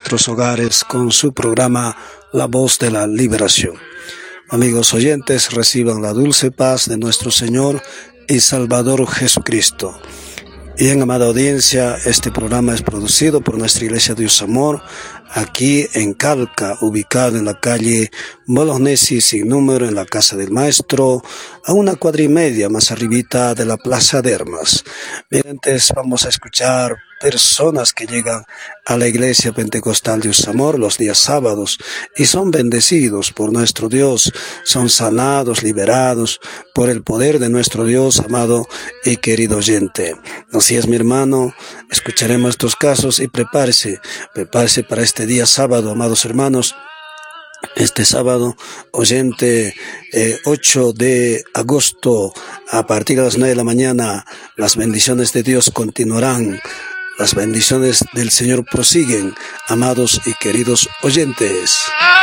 nuestros hogares con su programa La Voz de la Liberación. Amigos oyentes, reciban la dulce paz de nuestro Señor y Salvador Jesucristo. Bien, amada audiencia, este programa es producido por nuestra Iglesia Dios Amor, aquí en Calca, ubicado en la calle Bolognesi sin número, en la Casa del Maestro, a una cuadra y media más arribita de la Plaza de Armas. Bien, antes vamos a escuchar personas que llegan a la Iglesia Pentecostal Dios Amor los días sábados y son bendecidos por nuestro Dios, son sanados, liberados por el poder de nuestro Dios, amado y querido oyente. Así es, mi hermano, escucharemos estos casos y prepárese para este día sábado, amados hermanos. Este sábado, oyente, 8 de agosto, a partir de las 9 de la mañana, las bendiciones de Dios continuarán. Las bendiciones del Señor prosiguen, amados y queridos oyentes.